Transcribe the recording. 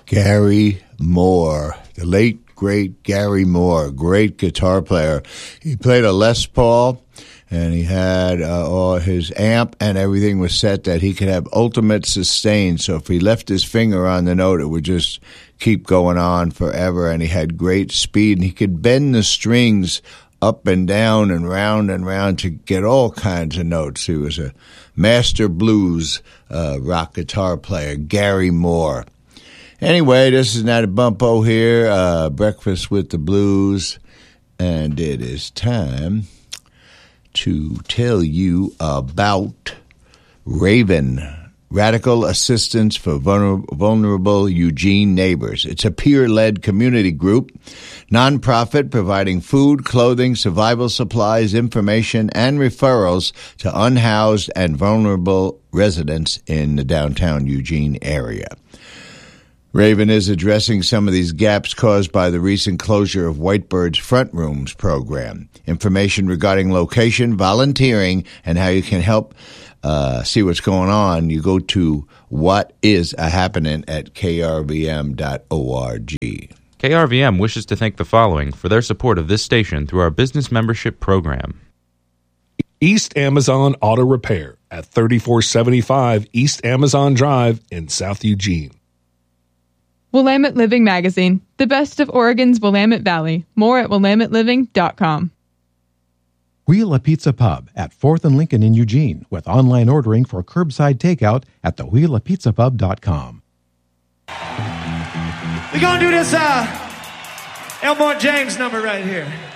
Gary Moore, the late, great Gary Moore, great guitar player. He played a Les Paul, and he had all his amp and everything was set that he could have ultimate sustain. So if he left his finger on the note, it would just keep going on forever. And he had great speed, and he could bend the strings up and down and round to get all kinds of notes. He was a master blues rock guitar player, Gary Moore. Anyway, this is Natty Bumppo here, Breakfast with the Blues, and it is time to tell you about Raven, Radical Assistance for Vulnerable Eugene Neighbors. It's a peer-led community group, nonprofit providing food, clothing, survival supplies, information, and referrals to unhoused and vulnerable residents in the downtown Eugene area. Raven is addressing some of these gaps caused by the recent closure of Whitebird's Front Rooms program. Information regarding location, volunteering, and how you can help see what's going on, you go to whatisaHappening at krvm.org. KRVM wishes to thank the following for their support of this station through our business membership program. East Amazon Auto Repair at 3475 East Amazon Drive in South Eugene. Willamette Living Magazine, the best of Oregon's Willamette Valley. More at willametteliving.com. Wheel a Pizza Pub at 4th and Lincoln in Eugene with online ordering for curbside takeout at thewheelapizzapub.com. We're going to do this Elmore James number right here.